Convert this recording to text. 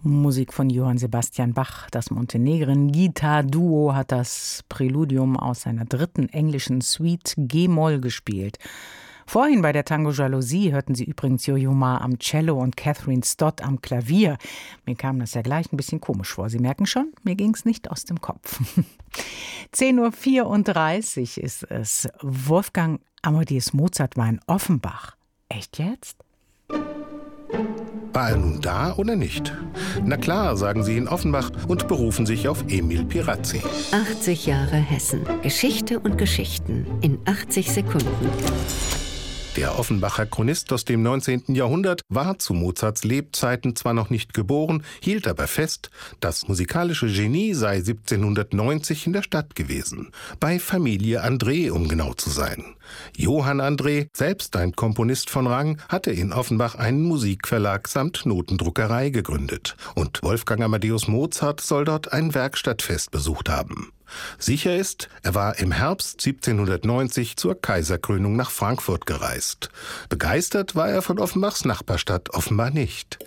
Musik von Johann Sebastian Bach. Das Montenegrin-Gitarre-Duo hat das Präludium aus seiner dritten englischen Suite G-Moll gespielt. Vorhin bei der Tango Jalousie hörten Sie übrigens Yo-Yo Ma am Cello und Catherine Stott am Klavier. Mir kam das ja gleich ein bisschen komisch vor. Sie merken schon, mir ging's nicht aus dem Kopf. 10:34 Uhr ist es. Wolfgang Amadeus Mozart war in Offenbach. Echt jetzt? War er nun da oder nicht? Na klar, sagen sie in Offenbach und berufen sich auf Emil Pirazzi. 80 Jahre Hessen. Geschichte und Geschichten in 80 Sekunden. Der Offenbacher Chronist aus dem 19. Jahrhundert war zu Mozarts Lebzeiten zwar noch nicht geboren, hielt aber fest, das musikalische Genie sei 1790 in der Stadt gewesen. Bei Familie André, um genau zu sein. Johann André, selbst ein Komponist von Rang, hatte in Offenbach einen Musikverlag samt Notendruckerei gegründet. Und Wolfgang Amadeus Mozart soll dort ein Werkstattfest besucht haben. Sicher ist, er war im Herbst 1790 zur Kaiserkrönung nach Frankfurt gereist. Begeistert war er von Offenbachs Nachbarstadt offenbar nicht.